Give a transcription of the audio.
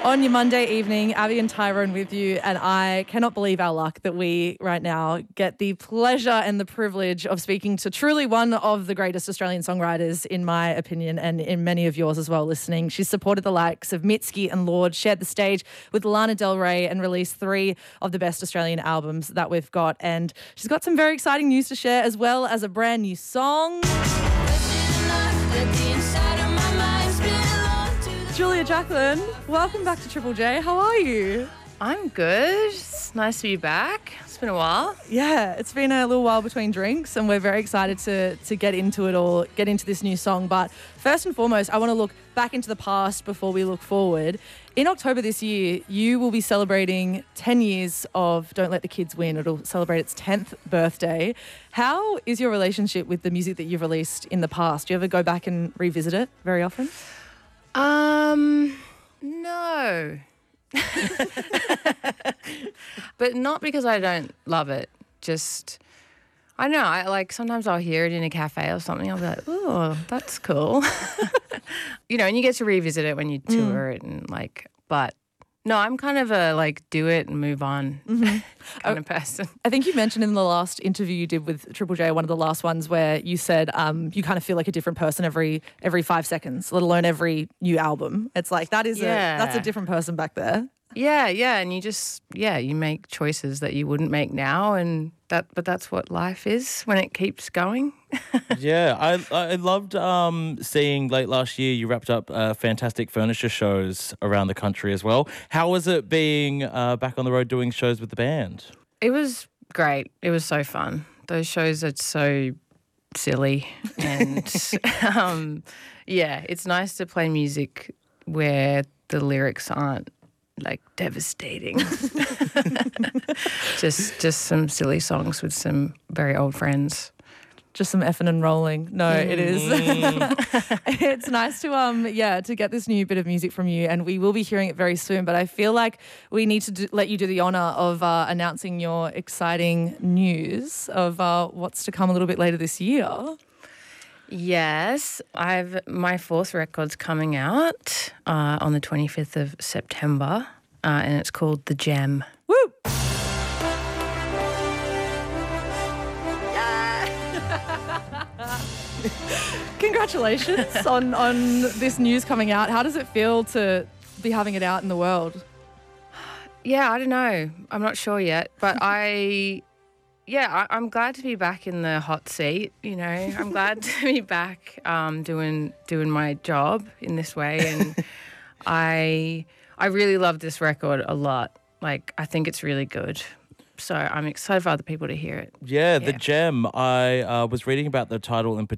On your Monday evening, Abby and Tyrone with you, and I cannot believe our luck that we right now get the pleasure and the privilege of speaking to truly one of the greatest Australian songwriters, in my opinion, and in many of yours as well listening. She's supported the likes of Mitski and Lorde, shared the stage with Lana Del Rey, and released 3 of the best Australian albums that we've got. And she's got some very exciting news to share, as well as a brand new song. Julia Jacqueline, welcome back to Triple J. How are you? I'm good. It's nice to be back. It's been a while. Yeah, it's been a little while between drinks, and we're very excited to get into it all, get into this new song. But first and foremost, I want to look back into the past before we look forward. In October this year, you will be celebrating 10 years of Don't Let the Kids Win. It'll celebrate its 10th birthday. How is your relationship with the music that you've released in the past? Do you ever go back and revisit it very often? No. But not because I don't love it. Just, I don't know, sometimes I'll hear it in a cafe or something. I'll be like, oh, that's cool. And you get to revisit it when you tour it and but no, I'm kind of a do it and move on kind of person. I think you mentioned in the last interview you did with Triple J, one of the last ones, where you said you kind of feel like a different person every 5 seconds, let alone every new album. It's like that's a different person back there. Yeah, and you just you make choices that you wouldn't make now, but that's what life is when it keeps going. Yeah, I loved seeing late last year you wrapped up fantastic furniture shows around the country as well. How was it being back on the road doing shows with the band? It was great. It was so fun. Those shows are so silly and it's nice to play music where the lyrics aren't devastating. just some silly songs with some very old friends. Just some effing and rolling. No, it is. It's nice to get this new bit of music from you, and we will be hearing it very soon. But I feel like we need to let you do the honour of announcing your exciting news of what's to come a little bit later this year. Yes, my 4th record's coming out on the 25th of September, and it's called The Gem. Woo! Congratulations on this news coming out. How does it feel to be having it out in the world? Yeah, I don't know. I'm not sure yet, but I'm glad to be back in the hot seat. I'm glad to be back doing my job in this way, and I really love this record a lot. I think it's really good. So I'm excited for other people to hear it. Yeah, The Gem. I was reading about the title in particular.